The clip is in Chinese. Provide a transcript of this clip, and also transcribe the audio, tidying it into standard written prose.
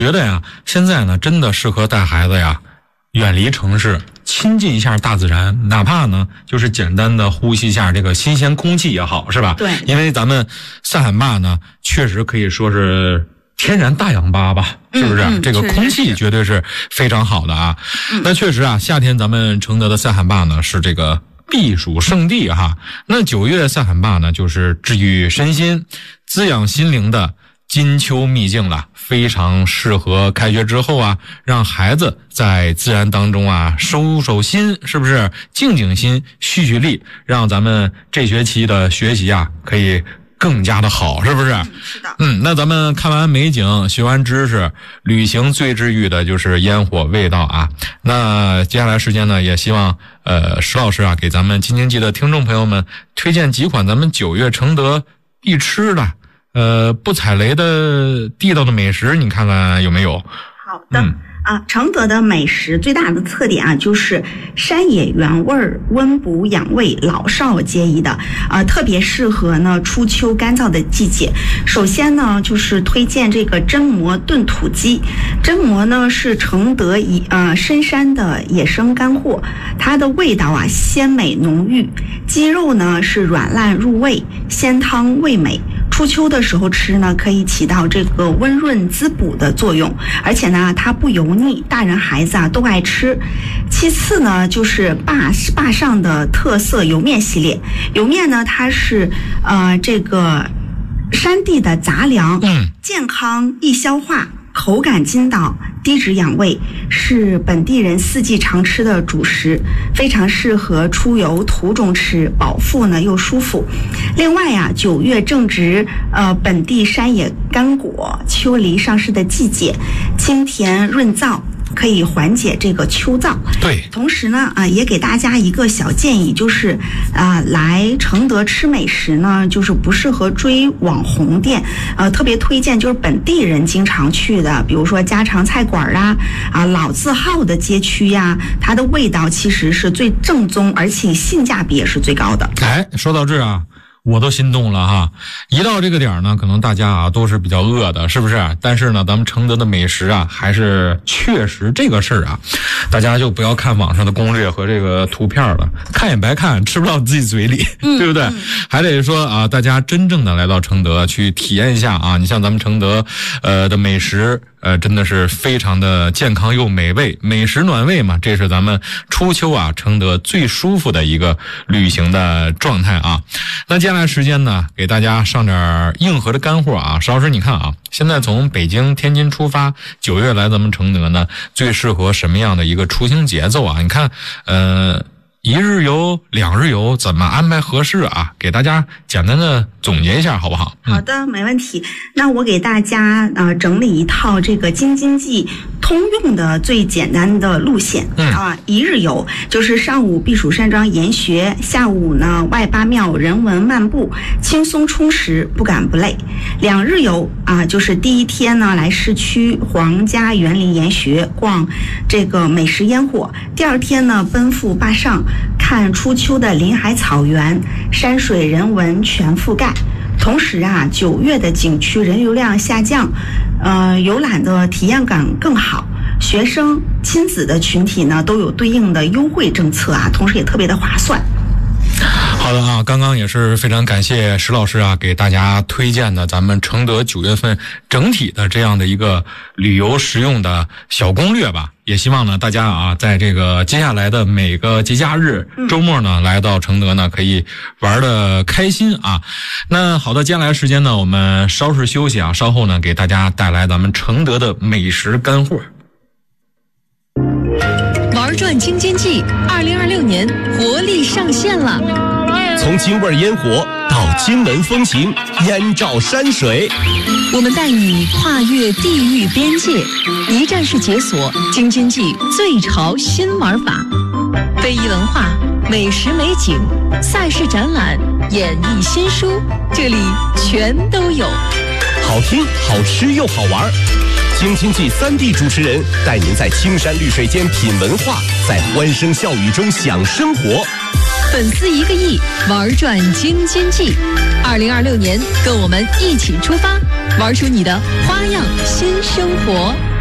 觉得呀，现在呢真的适合带孩子呀远离城市，亲近一下大自然，哪怕呢就是简单的呼吸一下这个新鲜空气也好，是吧？ 对， 因为咱们塞罕坝呢确实可以说是天然大氧吧吧，是不是？这个空气绝对是非常好的啊。那确实啊，夏天咱们承德的塞罕坝呢是这个避暑胜地哈。那9月塞罕坝呢就是治愈身心、滋养心灵的金秋秘境了，非常适合开学之后啊，让孩子在自然当中啊收收心，是不是？静静心，蓄蓄力，让咱们这学期的学习啊可以更加的好，是不是？ 是的。 那咱们看完美景，学完知识，旅行最治愈的就是烟火味道啊。那接下来时间呢，也希望石老师啊给咱们京津冀的听众朋友们推荐几款咱们9月承德必吃的不踩雷的地道的美食，你看看有没有？ 好的。承德的美食最大的特点啊，就是山野原味儿，温补养胃，老少皆宜的，特别适合呢初秋干燥的季节。首先呢，就是推荐这个榛蘑炖土鸡。榛蘑呢是承德深山的野生干货，它的味道啊鲜美浓郁，鸡肉呢是软烂入味，鲜汤味美。初秋的时候吃呢，可以起到这个温润滋补的作用，而且呢它不油腻，大人孩子啊都爱吃。其次呢，就是坝上的特色油面系列。油面呢，它是这个山地的杂粮，健康易消化，口感筋道，低脂养胃，是本地人4季常吃的主食，非常适合出游途中吃，饱腹呢又舒服。另外啊，9月正值本地山野干果、秋梨上市的季节，清甜润燥，可以缓解这个秋燥。 对， 同时呢也给大家一个小建议，就是来承德吃美食呢，就是不适合追网红店，特别推荐就是本地人经常去的，比如说家常菜馆老字号的街区呀，它的味道其实是最正宗，而且性价比也是最高的。 说到这啊，我都心动了哈！一到这个点呢，可能大家啊都是比较饿的，是不是？但是呢，咱们承德的美食啊，还是确实这个事儿啊，大家就不要看网上的攻略和这个图片了，看也白看，吃不到自己嘴里，对不对？还得说啊，大家真正的来到承德去体验一下啊！你像咱们承德的美食。真的是非常的健康又美味，美食暖胃嘛，这是咱们初秋啊承德最舒服的一个旅行的状态啊。那接下来时间呢，给大家上点硬核的干货啊。石老师，你看啊，现在从北京、天津出发，9月来咱们承德呢，最适合什么样的一个出行节奏啊？你看，1日游、2日游怎么安排合适啊？给大家简单的总结一下好不好？ 好的，没问题。那我给大家整理一套这个京津冀通用的最简单的路线。1日游就是上午避暑山庄研学，下午呢外八庙人文漫步，轻松充实，不赶不累。2日游就是第一天呢来市区皇家园林研学，逛这个美食烟火，第2天呢奔赴坝上，看初秋的林海草原，山水人文全覆盖。同时9月的景区人流量下降，游览的体验感更好，学生亲子的群体呢都有对应的优惠政策同时也特别的划算。 好的啊，刚刚也是非常感谢石老师啊，给大家推荐的咱们承德9月份整体的这样的一个旅游实用的小攻略吧。也希望呢大家啊，在这个接下来的每个节假日、周末呢，来到承德呢，可以玩得开心啊。那好的，接下来时间呢，我们稍事休息啊，稍后呢给大家带来咱们承德的美食干货。 玩转京津冀2026年活力上线了， 从京味烟火到金门风情，燕赵山水， 我们带你跨越地域边界，一站式解锁京津冀最潮新玩法，非遗文化、美食美景、赛事展览、演艺新书，这里全都有。 好听、好吃又好玩。京津冀3D 主持人带您在青山绿水间品文化，在欢声笑语中享生活。 粉丝1个亿，玩转京津冀。2026年，跟我们一起出发。 玩出你的花样新生活。